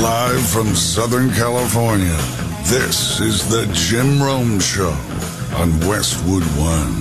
Live from Southern California, this is the Jim Rome Show on Westwood One.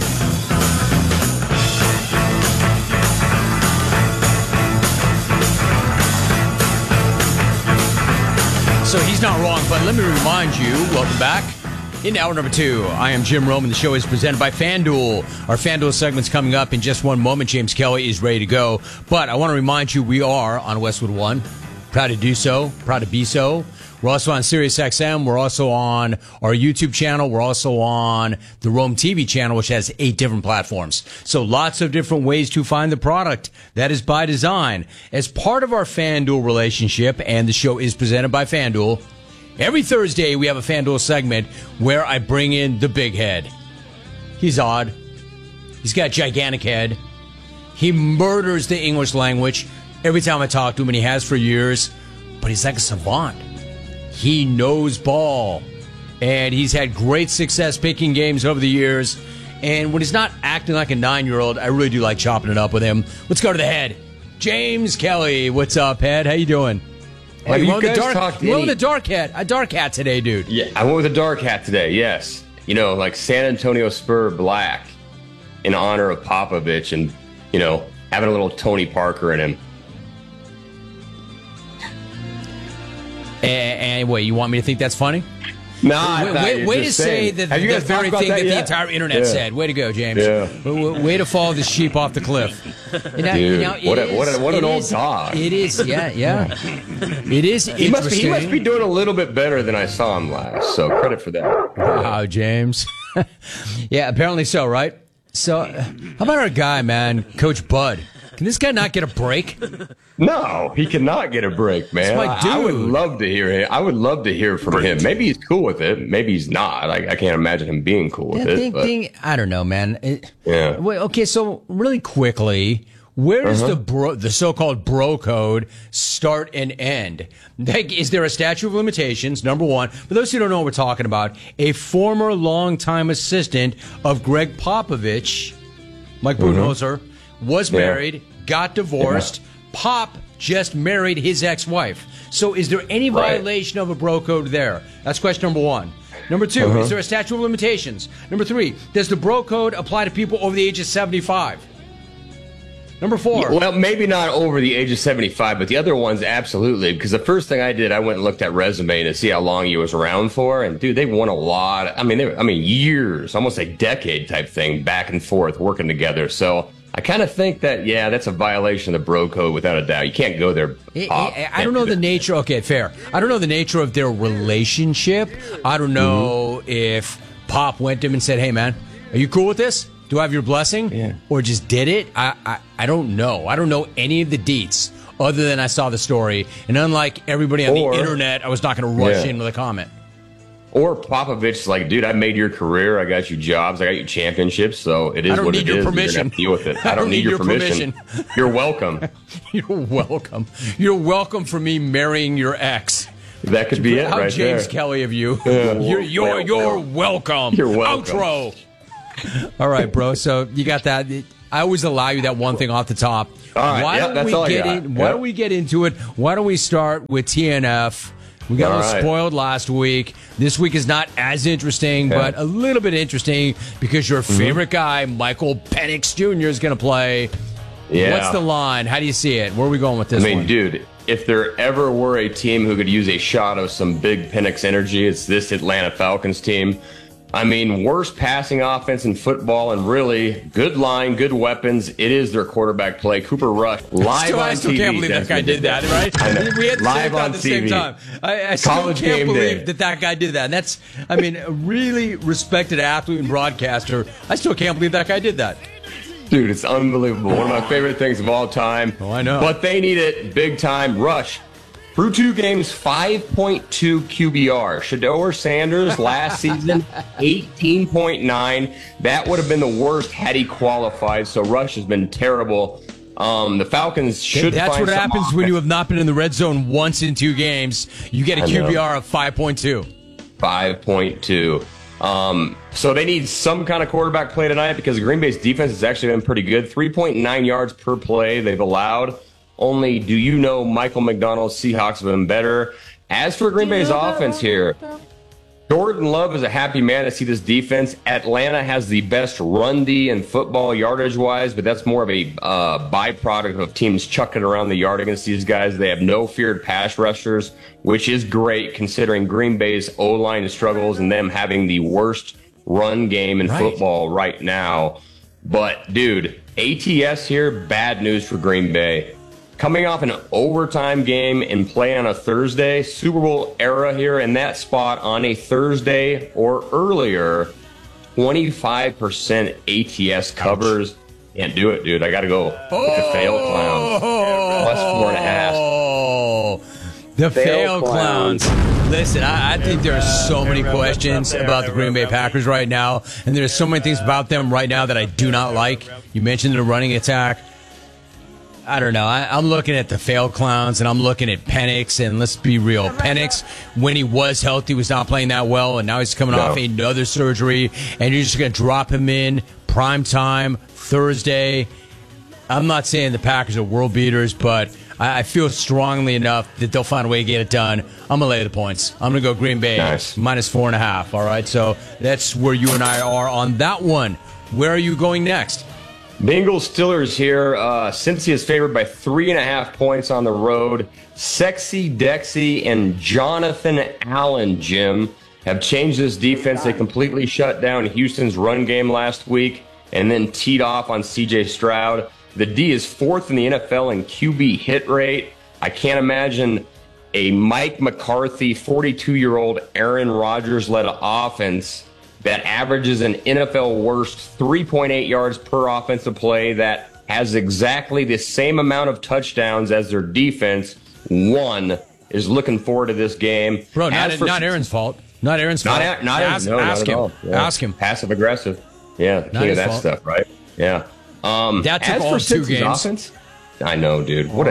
So he's not wrong, but let me remind you, welcome back. In hour number 2, I am Jim Rome, and the show is presented by FanDuel. Our FanDuel segment's coming up in just one moment. James Kelly is ready to go. But I want to remind you, we are on Westwood One. Proud to do so. Proud to be so. We're also on SiriusXM. We're also on our YouTube channel. We're also on the Rome TV channel, which has 8 different platforms. So lots of different ways to find the product. That is by design. As part of our FanDuel relationship, and the show is presented by FanDuel, every Thursday we have a FanDuel segment where I bring in the big head. He's odd. He's got a gigantic head. He murders the English language every time I talk to him, and he has for years. But he's like a savant. He knows ball, and he's had great success picking games over the years. And when he's not acting like a 9-year-old, I really do like chopping it up with him. Let's go to the head. James Kelly, what's up, head? How you doing? Hey, you went with a dark hat today, dude. Yeah, I went with a dark hat today, yes. You know, like San Antonio Spur black in honor of Popovich and, you know, having a little Tony Parker in him. And wait, you want me to think that's funny? Nah, way to say the very thing that the entire internet said. Way to go, James. Yeah. Way to follow the sheep off the cliff. Dude, what an old dog. It is, yeah. It is interesting. He must be doing a little bit better than I saw him last, so credit for that. Wow, James. Yeah, apparently so, right? So, how about our guy, man, Coach Bud? Can this guy not get a break? No, he cannot get a break, man. That's my dude. I would love to hear him. I would love to hear from him. Maybe he's cool with it. Maybe he's not. I can't imagine him being cool with it. I don't know, man. Yeah. Wait, okay, so really quickly, where does the so-called bro code start and end? Is there a statute of limitations, number one? For those who don't know what we're talking about, a former longtime assistant of Greg Popovich, Mike Budenholzer, was married, got divorced. Pop just married his ex-wife. So is there any violation of a bro code there? That's question number one. Number two, is there a statute of limitations? Number three, does the bro code apply to people over the age of 75? Number four. Well, maybe not over the age of 75, but the other ones, absolutely. Because the first thing I did, I went and looked at resume to see how long he was around for. And, dude, they've won a lot. I mean, years, almost a decade type thing, back and forth, working together. So I kind of think that, that's a violation of the bro code without a doubt. You can't go there. I don't know the nature. Okay, fair. I don't know the nature of their relationship. I don't know if Pop went to him and said, hey, man, are you cool with this? Do I have your blessing? Yeah. Or just did it? I don't know. I don't know any of the deets other than I saw the story. And unlike everybody on the internet, I was not going to rush in with a comment. Or Popovich's like, dude, I made your career. I got you jobs. I got you championships. So it is what it is. I don't need your permission. You're gonna have to deal with it. I don't need your permission. You're welcome. You're welcome. You're welcome for me marrying your ex. That could be it right James there. Kelly of you. You're welcome. You're welcome. Outro. All right, bro. So you got that. I always allow you that one thing off the top. All right. Why don't we get into it? Why don't we start with TNF? We got a little spoiled last week. This week is not as interesting, but a little bit interesting because your favorite guy, Michael Penix Jr., is going to play. Yeah. What's the line? How do you see it? Where are we going with this one? Dude, if there ever were a team who could use a shot of some big Penix energy, it's this Atlanta Falcons team. I mean, worst passing offense in football and really good line, good weapons. It is their quarterback play. Cooper Rush, live on TV. I still can't believe that guy did that, right? I know. We had the live same thought on at the TV. same time. I still can't believe that guy did that. And that's, a really respected athlete and broadcaster. I still can't believe that guy did that. Dude, it's unbelievable. One of my favorite things of all time. Oh, I know. But they need it big time. Rush. Through 2 games, 5.2 QBR. Shedeur Sanders last season, 18.9. That would have been the worst had he qualified. So Rush has been terrible. The Falcons should. That's what happens when you have not been in the red zone once in 2 games. You get a QBR of 5.2. 5.2. So they need some kind of quarterback play tonight because Green Bay's defense has actually been pretty good. 3.9 yards per play they've allowed. Only do you know Michael McDonald's Seahawks have been better? As for Green Bay's offense here, Jordan Love is a happy man to see this defense. Atlanta has the best run D in football yardage-wise, but that's more of a byproduct of teams chucking around the yard against these guys. They have no feared pass rushers, which is great considering Green Bay's O-line struggles and them having the worst run game in football right now. But, dude, ATS here, bad news for Green Bay. Coming off an overtime game and playing on a Thursday, Super Bowl era here in that spot on a Thursday or earlier, 25% ATS covers. Can't do it, dude. I got to go with the fail clowns. Plus 4.5. The fail clowns. Listen, I think there are so many questions about the Green Bay Packers right now, and there's so many things about them right now that I do not like. You mentioned the running attack. I don't know. I'm looking at the fail clowns, and I'm looking at Penix, and let's be real. Penix, when he was healthy, was not playing that well, and now he's coming off another surgery, and you're just going to drop him in prime time Thursday. I'm not saying the Packers are world beaters, but I feel strongly enough that they'll find a way to get it done. I'm going to lay the points. I'm going to go Green Bay minus 4.5. All right, so that's where you and I are on that one. Where are you going next? Bengals Steelers here. Cincy is favored by 3.5 points on the road. Sexy Dexy and Jonathan Allen, Jim, have changed this defense. They completely shut down Houston's run game last week and then teed off on C.J. Stroud. The D is fourth in the NFL in QB hit rate. I can't imagine a Mike McCarthy, 42-year-old Aaron Rodgers-led offense that averages an NFL worst 3.8 yards per offensive play, that has exactly the same amount of touchdowns as their defense. One is looking forward to this game. Bro, not Aaron's fault. Not Aaron's fault. Ask him. Yeah. Ask him. Passive aggressive. Yeah, the king of that stuff, right? Yeah. That took all 2 games. Offense, I know, dude. What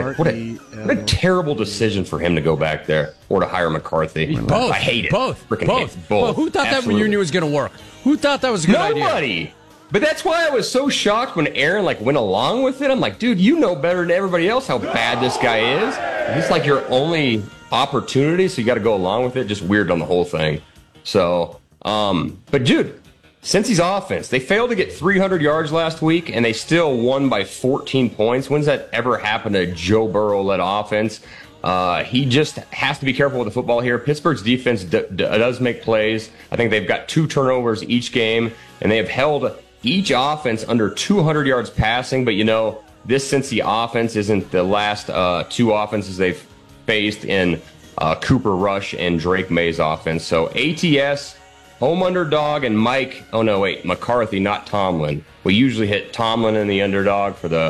a terrible decision for him to go back there or to hire McCarthy. Both. I hate it. Both. Freaking hate it. Both. Well, who thought that reunion was going to work? Who thought that was a good idea? Nobody. But that's why I was so shocked when Aaron went along with it. I'm like, dude, you know better than everybody else how bad this guy is. It's like your only opportunity, so you got to go along with it. Just weird on the whole thing. So, but dude, Cincy's offense, they failed to get 300 yards last week, and they still won by 14 points. When's that ever happened to Joe Burrow-led offense? He just has to be careful with the football here. Pittsburgh's defense does make plays. I think they've got 2 turnovers each game, and they have held each offense under 200 yards passing. But, this Cincy offense isn't the last 2 offenses they've faced in Cooper Rush and Drake May's offense. So ATS, home underdog, and McCarthy, not Tomlin. We usually hit Tomlin in the underdog for the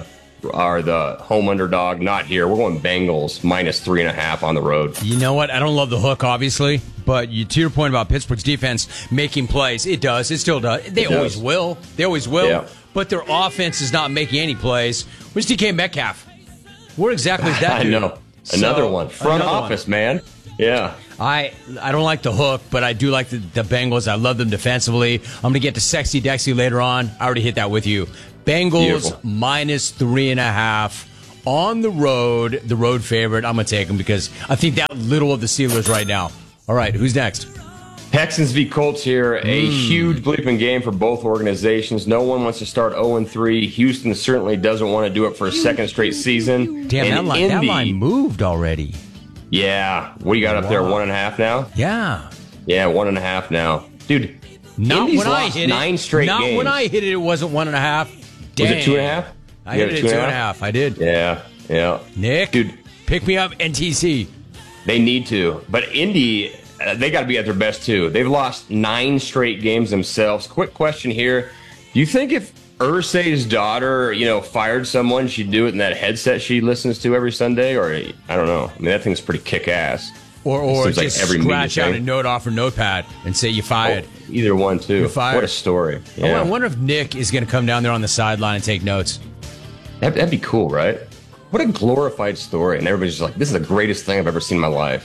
home underdog. Not here. We're going Bengals minus 3.5 on the road. You know what? I don't love the hook, obviously, but to your point about Pittsburgh's defense making plays, it does. It still does. They always will. They always will. Yeah. But their offense is not making any plays. Where's DK Metcalf? Where exactly is that? I know. Another one. Front office, man. Yeah. I don't like the hook, but I do like the Bengals. I love them defensively. I'm going to get to Sexy Dexy later on. I already hit that with you. Bengals minus 3.5 on the road favorite. I'm going to take them because I think that little of the Steelers right now. All right, who's next? Texans v. Colts here. A huge bleeping game for both organizations. No one wants to start 0-3. Houston certainly doesn't want to do it for a second straight season. Damn, that line moved already. Yeah. What do you got up there, 1.5 now? Yeah. Yeah, 1.5 now. Dude, not Indy's when I lost hit it. 9 straight not games. When I hit it, it wasn't 1.5. Was it 2.5? I hit it at 2.5. I did. Yeah. Nick, dude, pick me up, NTC. They need to. But Indy, they got to be at their best, too. They've lost 9 straight games themselves. Quick question here. Do you think if Irsay's daughter, fired someone, she'd do it in that headset she listens to every Sunday? Or, I don't know. I mean, that thing's pretty kick-ass. Or just scratch out a note off her notepad and say you fired. Oh, either one, too. You're fired. What a story. Yeah. I wonder if Nick is going to come down there on the sideline and take notes. That'd be cool, right? What a glorified story. And everybody's just like, this is the greatest thing I've ever seen in my life.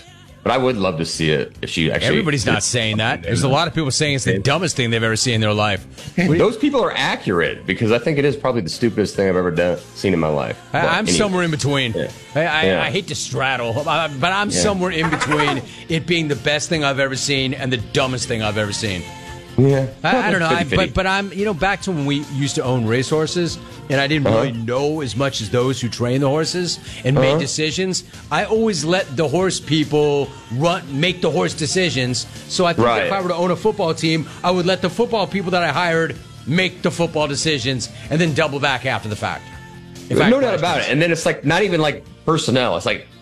But I would love to see it if she actually. Everybody's not saying that. There's a lot of people saying it's the dumbest thing they've ever seen in their life. Those people are accurate because I think it is probably the stupidest thing I've ever seen in my life. I'm somewhere in between. Yeah. I hate to straddle, but I'm somewhere in between it being the best thing I've ever seen and the dumbest thing I've ever seen. Yeah, I don't know. But I'm back to when we used to own racehorses, and I didn't really know as much as those who train the horses and made decisions. I always let the horse people make the horse decisions. So I think if I were to own a football team, I would let the football people that I hired make the football decisions and then double back after the fact. No doubt about it. And then it's like not even like personnel. It's like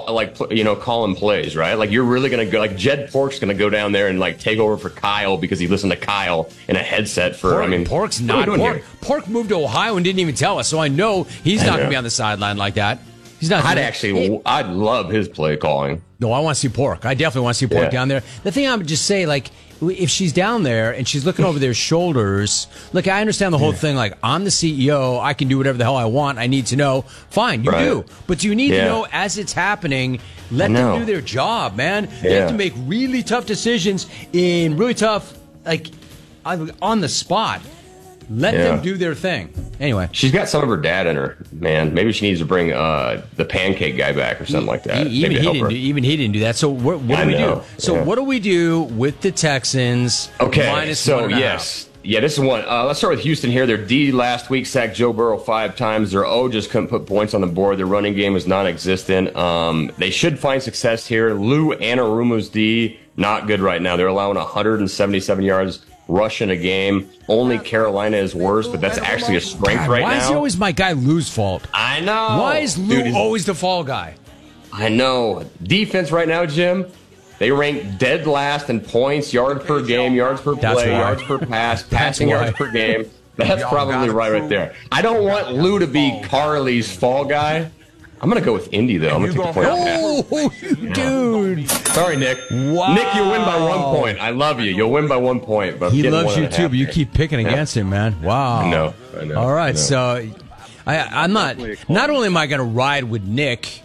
calling plays, right? Like you're really gonna go. Like Jed Pork's gonna go down there and like take over for Kyle because he listened to Kyle in a headset for. Pork's not. Pork moved to Ohio and didn't even tell us, so I know he's not gonna be on the sideline like that. He's not. I'd love his play calling. No, I want to see Pork. I definitely want to see Pork down there. The thing I would just say, like, if she's down there and she's looking over their shoulders, look, I understand the whole thing. Like, I'm the CEO. I can do whatever the hell I want. I need to know. Fine, you do. But you need to know as it's happening. Let them do their job, man. They have to make really tough decisions in really tough, like, on the spot. Let them do their thing. Anyway. She's got some of her dad in her, man. Maybe she needs to bring the pancake guy back or something like that. Even he didn't do that. So what do we do? So what do we do with the Texans? Okay, -1.5? Yeah, this is one. Let's start with Houston here. Their D last week sacked Joe Burrow 5 times. Their O just couldn't put points on the board. Their running game is non-existent. They should find success here. Lou Anarumo's D, not good right now. They're allowing 177 yards rushing a game. Only Carolina is worse, but that's actually a strength right now. Why is it always my guy Lou's fault? I know. Why is Lou always the fall guy? I know. Defense right now, Jim, they rank dead last in points, yards per game, yards per play, yards per pass, passing yards per game. That's probably right there. I don't want Lou to be Carly's fall guy. I'm going to go with Indy, though. I'm going to take the point. Oh, dude. Sorry, Nick. Wow. Nick, you win by 1 point. I love you. You'll win by 1 point. But he loves you, too, but you keep picking against him, man. Wow. I know. All right, so I'm not only am I going to ride with Nick,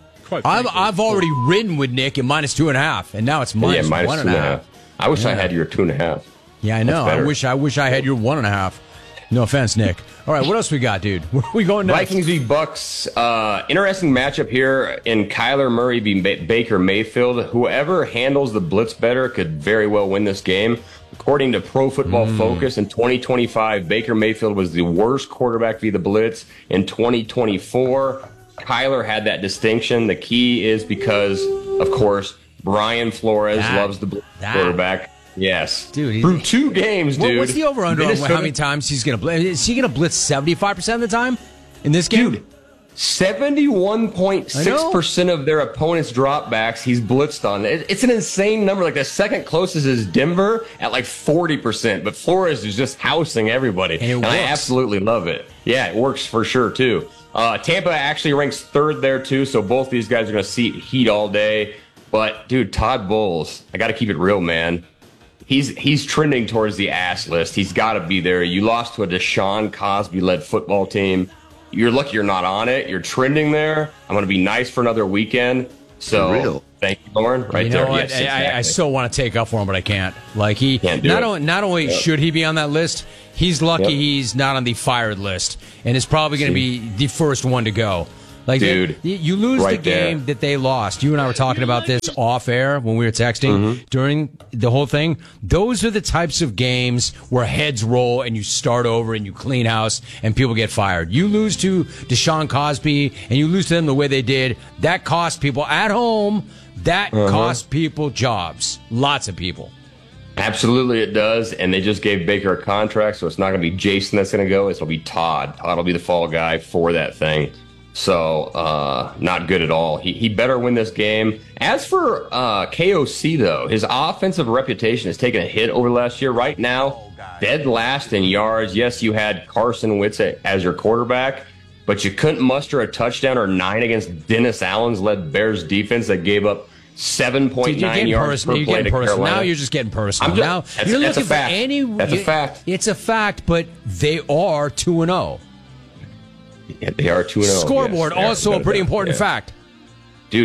I've already ridden with Nick at -2.5, and now it's minus 1.5. I wish I had your 2.5. Yeah, I know. I wish I had your 1.5. No offense, Nick. All right, what else we got, dude? Where are we going next? Vikings v. Bucks. Interesting matchup here in Kyler Murray v. Baker Mayfield. Whoever handles the blitz better could very well win this game. According to Pro Football Focus, in 2025, Baker Mayfield was the worst quarterback via the blitz. In 2024, Kyler had that distinction. The key is because, of course, Brian Flores loves the blitz quarterback. Yes. Dude. Through 2 games, dude. What's the over-under on how many times he's going to blitz? Is he going to blitz 75% of the time in this game? Dude, 71.6% of their opponents' dropbacks he's blitzed on. It's an insane number. Like, the second closest is Denver at like 40%. But Flores is just housing everybody. And I absolutely love it. Yeah, it works for sure, too. Tampa actually ranks 3rd there, too. So both these guys are going to see heat all day. But, dude, Todd Bowles, I got to keep it real, man. He's trending towards the ass list. He's got to be there. You lost to a Deshaun Cosby-led football team. You're lucky you're not on it. You're trending there. I'm going to be nice for another weekend. So, thank you, Lauren. Right there. What? Yes, exactly. I still want to take up for him, but I can't. Like not only should he be on that list, he's lucky he's not on the fired list, and is probably going to be the first one to go. Like, dude, you lose the game that they lost. You and I were talking about this off air when we were texting during the whole thing. Those are the types of games where heads roll and you start over and you clean house and people get fired. You lose to Deshaun Cosby and you lose to them the way they did. That costs people at home. That costs people jobs. Lots of people. Absolutely, it does. And they just gave Baker a contract, so it's not going to be Jason that's going to go. It's going to be Todd. Todd will be the fall guy for that thing. So, not good at all. He better win this game. As for KOC, though, his offensive reputation has taken a hit over the last year. Right now, dead last in yards. Yes, you had Carson Wentz as your quarterback, but you couldn't muster a touchdown or 9 against Dennis Allen's led Bears defense that gave up 7.9 yards per play to Carolina. Now you're just getting personal. Now you're looking for any. That's a fact. It's a fact, but they are 2-0. Yeah, they are 2-0. Scoreboard, also a pretty important fact. Dude,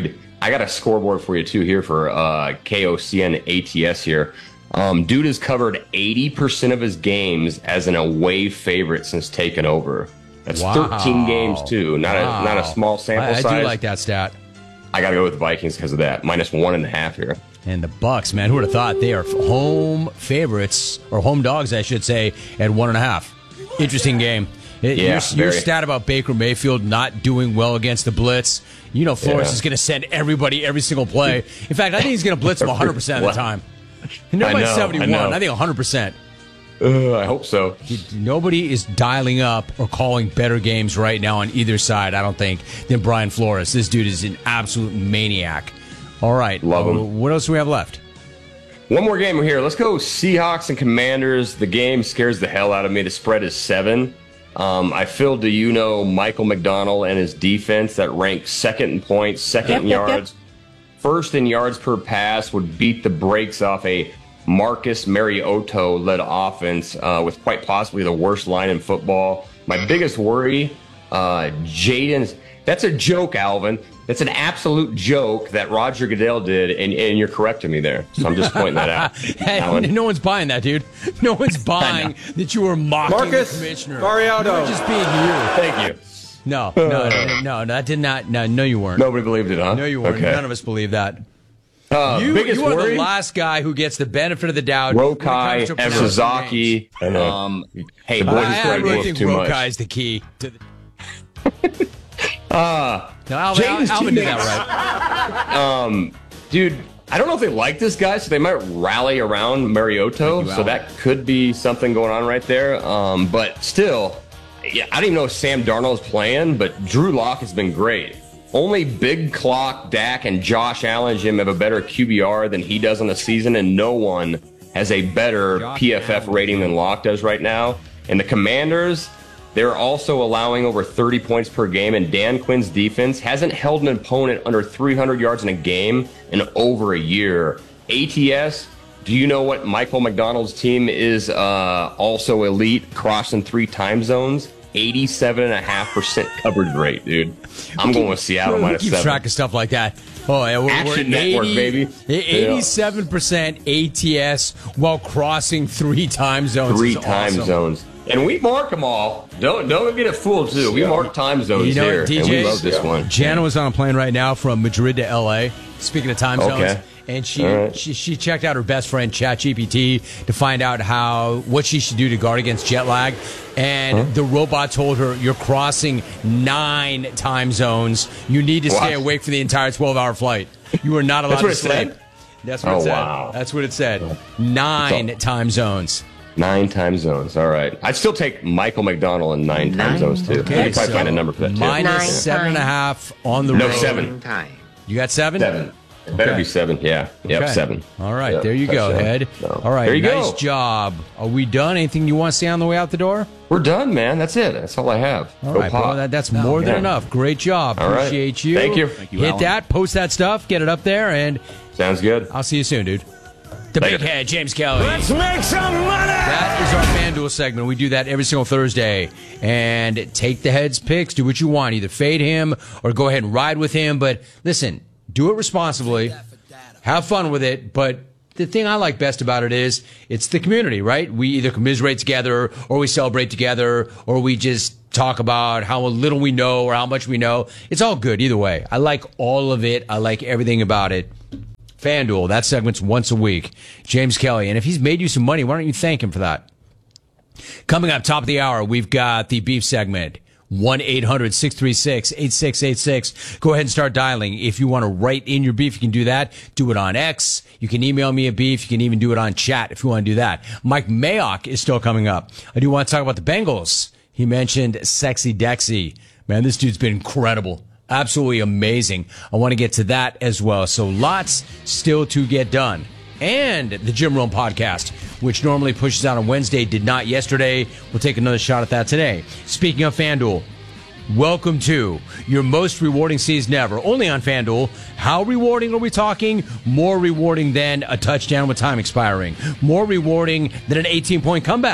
I got a scoreboard for you too here for KOCN ATS here. Dude has covered 80% of his games as an away favorite since taking over. That's 13 games too. Not a small sample size. I do like that stat. I got to go with the Vikings because of that. -1.5 here. And the Bucks, man, who would have thought they are home favorites, or home dogs, I should say, at 1.5. Interesting game. Your stat about Baker Mayfield not doing well against the blitz. You know Flores is going to send everybody every single play. In fact, I think he's going to blitz them 100% of the time. Nobody's 71. I think 100%. I hope so. Nobody is dialing up or calling better games right now on either side, I don't think, than Brian Flores. This dude is an absolute maniac. All right. Love him. What else do we have left? One more game here. Let's go Seahawks and Commanders. The game scares the hell out of me. The spread is 7. Do you know Michael McDonald and his defense that ranked second in points, second in yards, first in yards per pass, would beat the brakes off a Marcus Mariota-led offense with quite possibly the worst line in football. My biggest worry, Jaden's... That's a joke, Alvin. That's an absolute joke that Roger Goodell did, and you're correcting me there. So I'm just pointing that out. Hey, no one's buying that, dude. No one's buying that you were mocking Marcus the commissioner. Mariota. You were just being you. Thank you. No, that did not. No, you weren't. Nobody believed it, huh? No, you weren't. Okay. None of us believe that. Biggest you are worry? the last guy who gets the benefit of the doubt. Rokai, Sasaki. Hey, boy, I really think Rokai is the key to the... Alvin did that right. Dude, I don't know if they like this guy, so they might rally around Mariota. So that could be something going on right there. But still, I don't even know if Sam Darnold's playing, but Drew Lock has been great. Only Big Clock, Dak, and Josh Allen, Jim, have a better QBR than he does on the season, and no one has a better PFF rating than Lock does right now. And the Commanders, they're also allowing over 30 points per game, and Dan Quinn's defense hasn't held an opponent under 300 yards in a game in over a year. ATS, do you know what Michael McDonald's team is also elite, crossing 3 time zones? 87.5% coverage rate, dude. I'm going with Seattle -7. Keep track of stuff like that. Oh, yeah, Action Network, baby. 87% ATS while crossing 3 time zones. 3 time zones. And we mark them all. Don't get it fooled, too. We mark time zones here, DJs, and we love this one. Jana was on a plane right now from Madrid to L.A., speaking of time zones. And she checked out her best friend, ChatGPT, to find out what she should do to guard against jet lag. And the robot told her, you're crossing 9 time zones. You need to stay awake for the entire 12-hour flight. You are not allowed to sleep. That's what it said. Wow. That's what it said. 9 time zones. 9 time zones. All right. I'd still take Michael McDonald in 9 time zones, too. Okay, I'd probably find a number for that, too. -7.5 on the road. No, 7. You got 7? 7. It better be 7. Yeah. Yep, 7. All right. There you go, Head. All right. There you nice go. job. Are we done? Anything you want to say on the way out the door? We're done, man. That's it. That's all I have. All right, bro. That's more than enough. Great job. All right. Appreciate you. Thank you. Hit Alan. that. Post that stuff. Get it up there. And Sounds good. I'll see you soon, dude. The Later. big head, James Kelly. Let's make some money! That is our FanDuel segment. We do that every single Thursday. And take the head's picks. Do what you want. Either fade him or go ahead and ride with him. But listen, do it responsibly. Have fun with it. But the thing I like best about it is it's the community, right? We either commiserate together or we celebrate together or we just talk about how little we know or how much we know. It's all good either way. I like all of it. I like everything about it. FanDuel, that segment's once a week. James Kelly. And if he's made you some money, why don't you thank him for that? Coming up, top of the hour, we've got the beef segment. 1-800-636-8686. Go ahead and start dialing. If you want to write in your beef, you can do that. Do it on X. You can email me a beef. You can even do it on chat if you want to do that. Mike Mayock is still coming up. I do want to talk about the Bengals. He mentioned Sexy Dexy. Man, this dude's been incredible. Absolutely amazing. I want to get to that as well. So lots still to get done. And the Jim Rome podcast, which normally pushes out on Wednesday, did not yesterday. We'll take another shot at that today. Speaking of FanDuel, welcome to your most rewarding season ever. Only on FanDuel. How rewarding are we talking? More rewarding than a touchdown with time expiring. More rewarding than an 18-point comeback.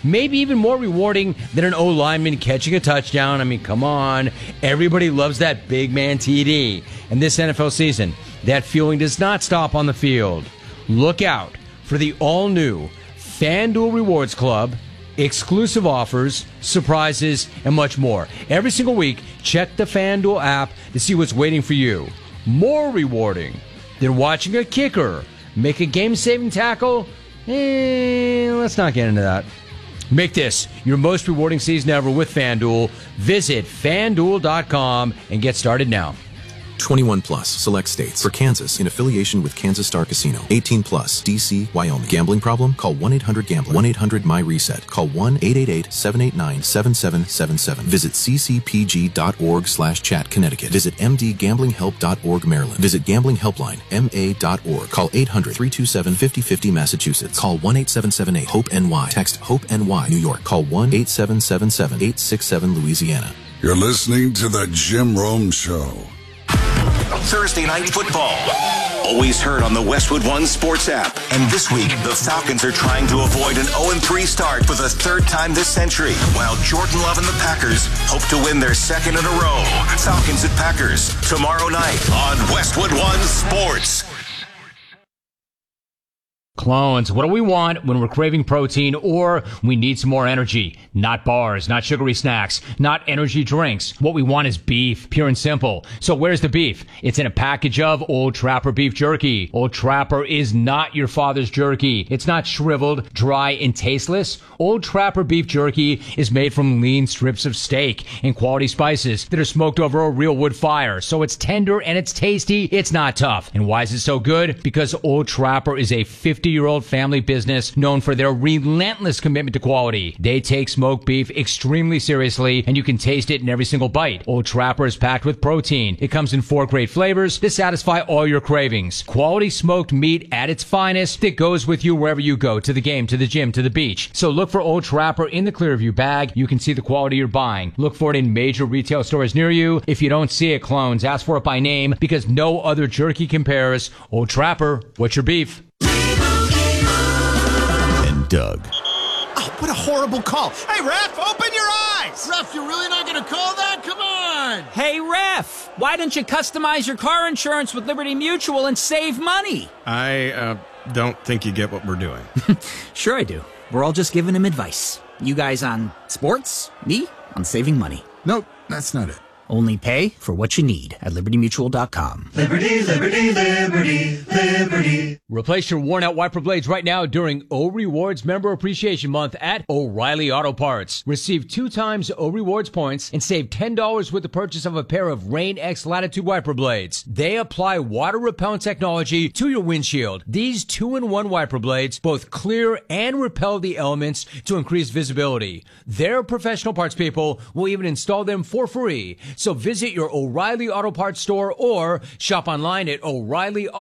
maybe even more rewarding than an O-lineman catching a touchdown. I mean, come on. Everybody loves that big man TD. And this NFL season, that feeling does not stop on the field. Look out for the all-new FanDuel Rewards Club, exclusive offers, surprises, and much more. Every single week, check the FanDuel app to see what's waiting for you. More rewarding than watching a kicker make a game-saving tackle? Let's not get into that. Make this your most rewarding season ever with FanDuel. Visit FanDuel.com and get started now. 21 plus, select states. For Kansas, in affiliation with Kansas Star Casino. 18 plus, D.C., Wyoming. Gambling problem? Call 1-800-GAMBLER. 1-800-MY-RESET. Call 1-888-789-7777. Visit ccpg.org/chat, Connecticut. Visit mdgamblinghelp.org, Maryland. Visit Gambling Helpline, ma.org. Call 800-327-5050, Massachusetts. Call 1-8778-HOPE-NY. Text HOPE-NY, New York. Call 1-8777-867, Louisiana. You're listening to the Jim Rome Show. Thursday Night Football. Always heard on the Westwood One Sports app. And this week, the Falcons are trying to avoid an 0-3 start for the third time this century, while Jordan Love and the Packers hope to win their second in a row. Falcons at Packers, tomorrow night on Westwood One Sports. Clones, what do we want when we're craving protein or we need some more energy? Not bars, not sugary snacks, not energy drinks. What we want is beef, pure and simple. So where's the beef? It's in a package of Old Trapper beef jerky. Old Trapper is not your father's jerky. It's not shriveled, dry, and tasteless. Old Trapper beef jerky is made from lean strips of steak and quality spices that are smoked over a real wood fire. So it's tender and it's tasty. It's not tough. And why is it so good? Because Old Trapper is a 50-year-old family business known for their relentless commitment to quality. They take smoked beef extremely seriously, and you can taste it in every single bite. Old Trapper is packed with protein. It comes in 4 great flavors to satisfy all your cravings. Quality smoked meat at its finest that goes with you wherever you go, to the game, to the gym, to the beach. So look for Old Trapper in the Clearview bag. You can see the quality you're buying. Look for it in major retail stores near you. If you don't see it, clones, ask for it by name, because no other jerky compares. Old Trapper, what's your beef? And Doug. Oh, what a horrible call. Hey, ref, open your eyes! Ref, you're really not going to call that? Come on! Hey, ref, why don't you customize your car insurance with Liberty Mutual and save money? I don't think you get what we're doing. Sure I do. We're all just giving him advice. You guys on sports, me on saving money. Nope, that's not it. Only pay for what you need at libertymutual.com. Liberty, liberty, liberty, liberty. Replace your worn-out wiper blades right now during O Rewards Member Appreciation Month at O'Reilly Auto Parts. Receive 2 times O Rewards points and save $10 with the purchase of a pair of Rain X Latitude wiper blades. They apply water-repellent technology to your windshield. These 2-in-1 wiper blades both clear and repel the elements to increase visibility. Their professional parts people will even install them for free. So visit your O'Reilly Auto Parts store or shop online at O'Reilly